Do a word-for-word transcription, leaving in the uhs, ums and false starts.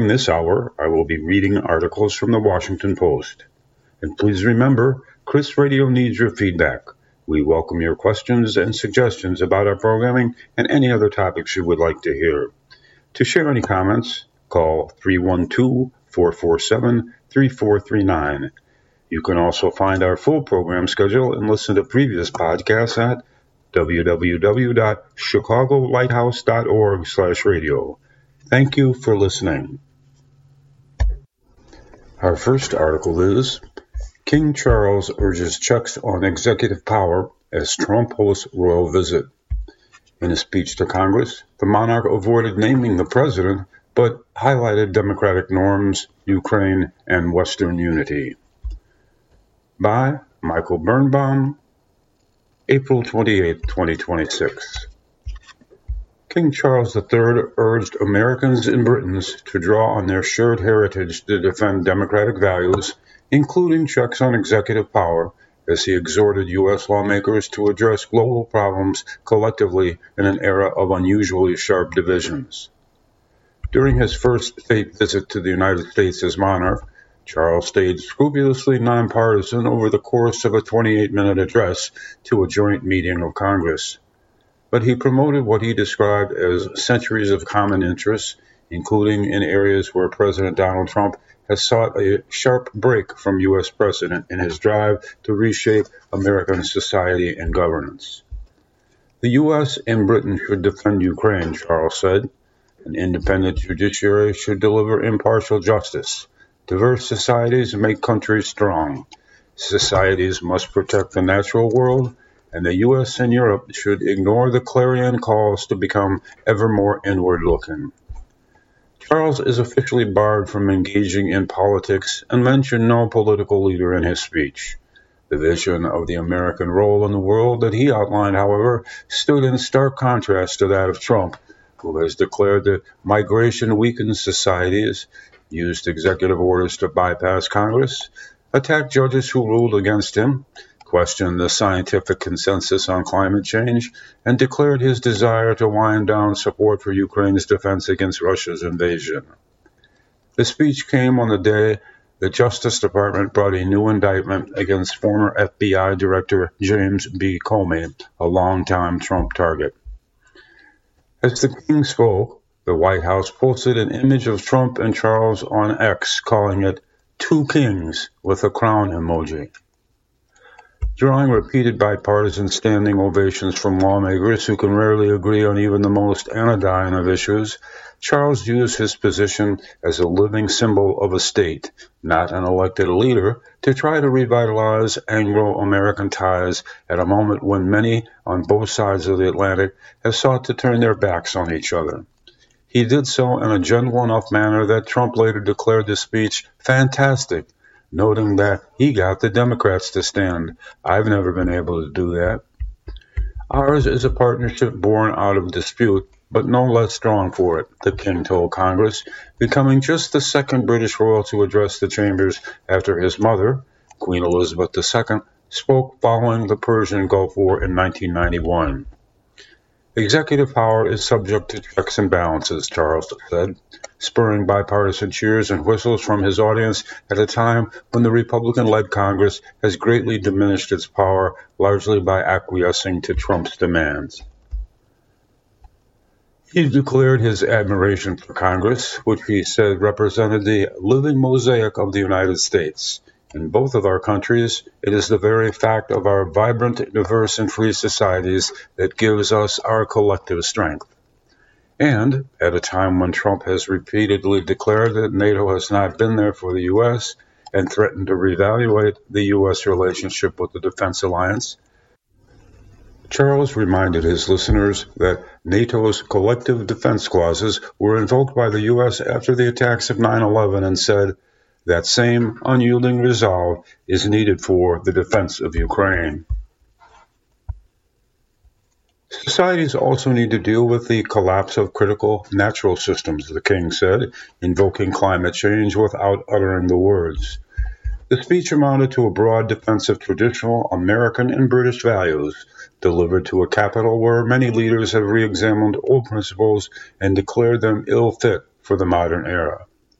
In this hour, I will be reading articles from the Washington Post. And please remember, Chris Radio needs your feedback. We welcome your questions and suggestions about our programming and any other topics you would like to hear. To share any comments, call three one two, four four seven, three four three nine. You can also find our full program schedule and listen to previous podcasts at w w w dot chicago lighthouse dot org slash radio. Thank you for listening. Our first article is King Charles urges checks on executive power as Trump hosts royal visit. In a speech to Congress, the monarch avoided naming the president, but highlighted democratic norms, Ukraine, and Western unity. By Michael Birnbaum, April twenty-eighth, twenty twenty-six. King Charles the Third urged Americans and Britons to draw on their shared heritage to defend democratic values, including checks on executive power, as he exhorted U S lawmakers to address global problems collectively in an era of unusually sharp divisions. During his first state visit to the United States as monarch, Charles stayed scrupulously nonpartisan over the course of a twenty-eight minute address to a joint meeting of Congress. But he promoted what he described as centuries of common interests, including in areas where President Donald Trump has sought a sharp break from U S precedent in his drive to reshape American society and governance. The U S and Britain should defend Ukraine, Charles said. An independent judiciary should deliver impartial justice. Diverse societies make countries strong. Societies must protect the natural world, and the U S and Europe should ignore the clarion calls to become ever more inward-looking. Charles is officially barred from engaging in politics and mentioned no political leader in his speech. The vision of the American role in the world that he outlined, however, stood in stark contrast to that of Trump, who has declared that migration weakens societies, used executive orders to bypass Congress, attacked judges who ruled against him, questioned the scientific consensus on climate change, and declared his desire to wind down support for Ukraine's defense against Russia's invasion. The speech came on the day the Justice Department brought a new indictment against former F B I Director James B. Comey, a longtime Trump target. As the king spoke, the White House posted an image of Trump and Charles on X, calling it Two Kings with a crown emoji. Drawing repeated bipartisan standing ovations from lawmakers who can rarely agree on even the most anodyne of issues, Charles used his position as a living symbol of a state, not an elected leader, to try to revitalize Anglo-American ties at a moment when many on both sides of the Atlantic have sought to turn their backs on each other. He did so in a gentle enough manner that Trump later declared the speech fantastic, noting that he got the Democrats to stand. I've never been able to do that. Ours is a partnership born out of dispute, but no less strong for it, the king told Congress, becoming just the second British royal to address the chambers after his mother, Queen Elizabeth the Second, spoke following the Persian Gulf War in nineteen ninety-one. Executive power is subject to checks and balances, Charles said, spurring bipartisan cheers and whistles from his audience at a time when the Republican-led Congress has greatly diminished its power, largely by acquiescing to Trump's demands. He declared his admiration for Congress, which he said represented the living mosaic of the United States. In both of our countries, it is the very fact of our vibrant, diverse, and free societies that gives us our collective strength. And, at a time when Trump has repeatedly declared that NATO has not been there for the U S and threatened to reevaluate the U S relationship with the Defense Alliance, Charles reminded his listeners that NATO's collective defense clauses were invoked by the U S after the attacks of nine eleven and said, that same unyielding resolve is needed for the defense of Ukraine. Societies also need to deal with the collapse of critical natural systems, the king said, invoking climate change without uttering the words. The speech amounted to a broad defense of traditional American and British values, delivered to a capital where many leaders have re-examined old principles and declared them ill-fit for the modern era.